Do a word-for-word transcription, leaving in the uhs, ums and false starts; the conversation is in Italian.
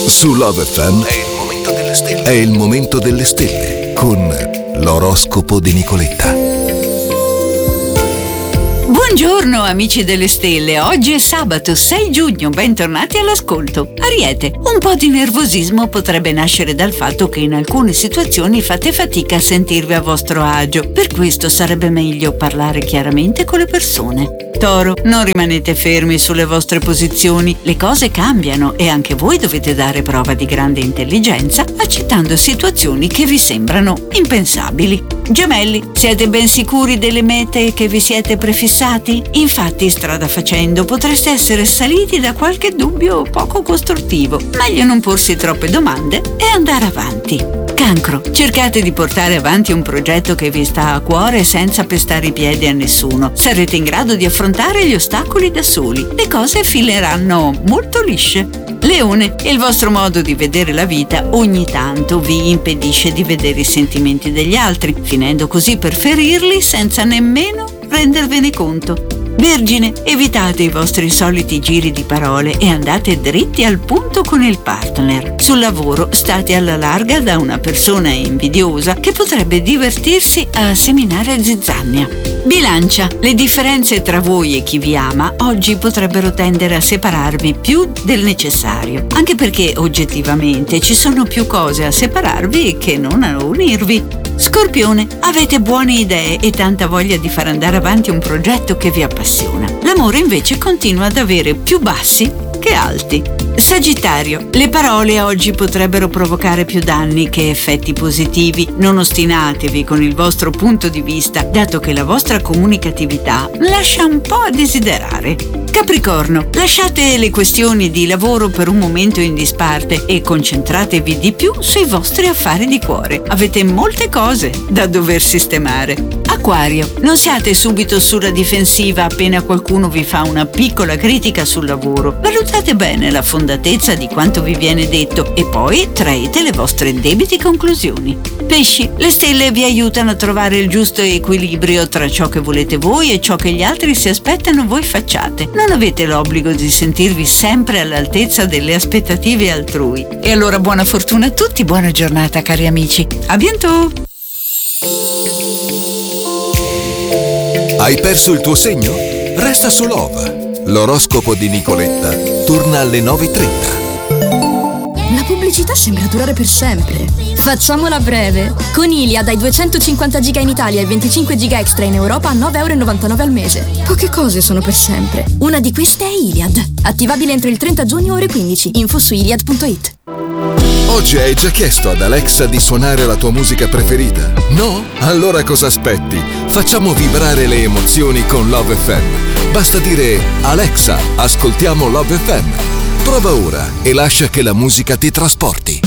Su Love F M è il momento delle stelle. È il momento delle stelle con l'oroscopo di Nicoletta. Buongiorno amici delle stelle, oggi è sabato sei giugno, bentornati all'ascolto. Ariete, un po' di nervosismo potrebbe nascere dal fatto che in alcune situazioni fate fatica a sentirvi a vostro agio, per questo sarebbe meglio parlare chiaramente con le persone. Toro, non rimanete fermi sulle vostre posizioni, le cose cambiano e anche voi dovete dare prova di grande intelligenza accettando situazioni che vi sembrano impensabili. Gemelli, siete ben sicuri delle mete che vi siete prefissati? Infatti, strada facendo, potreste essere assaliti da qualche dubbio poco costruttivo. Meglio non porsi troppe domande e andare avanti. Cancro, cercate di portare avanti un progetto che vi sta a cuore senza pestare i piedi a nessuno. Sarete in grado di affrontare gli ostacoli da soli. Le cose fileranno molto lisce. Leone, il vostro modo di vedere la vita ogni tanto vi impedisce di vedere i sentimenti degli altri, finendo così per ferirli senza nemmeno rendervene conto. Vergine, evitate i vostri soliti giri di parole e andate dritti al punto con il partner. Sul lavoro state alla larga da una persona invidiosa che potrebbe divertirsi a seminare zizzania. Bilancia, le differenze tra voi e chi vi ama oggi potrebbero tendere a separarvi più del necessario, anche perché oggettivamente ci sono più cose a separarvi che non a unirvi. Scorpione, avete buone idee e tanta voglia di far andare avanti un progetto che vi appassiona. L'amore invece continua ad avere più bassi che alti. Sagittario, le parole oggi potrebbero provocare più danni che effetti positivi. Non ostinatevi con il vostro punto di vista, dato che la vostra comunicatività lascia un po' a desiderare. Capricorno, lasciate le questioni di lavoro per un momento in disparte e concentratevi di più sui vostri affari di cuore. Avete molte cose da dover sistemare. Acquario, non siate subito sulla difensiva appena qualcuno vi fa una piccola critica sul lavoro. Valutate bene la fondatezza di quanto vi viene detto e poi traete le vostre debiti conclusioni. Pesci, le stelle vi aiutano a trovare il giusto equilibrio tra ciò che volete voi e ciò che gli altri si aspettano voi facciate. Non avete l'obbligo di sentirvi sempre all'altezza delle aspettative altrui. E allora buona fortuna a tutti, buona giornata cari amici. A bientôt! Hai perso il tuo segno? Resta su Love. L'oroscopo di Nicoletta torna alle nove e trenta. La pubblicità sembra durare per sempre. Facciamola breve. Con Iliad hai duecentocinquanta giga in Italia e venticinque giga extra in Europa a nove virgola novantanove euro al mese. Poche cose sono per sempre. Una di queste è Iliad. Attivabile entro il trenta giugno ore quindici. Info su iliad punto it. Oggi hai già chiesto ad Alexa di suonare la tua musica preferita? No? Allora cosa aspetti? Facciamo vibrare le emozioni con Love F M. Basta dire Alexa, ascoltiamo Love F M. Prova ora e lascia che la musica ti trasporti.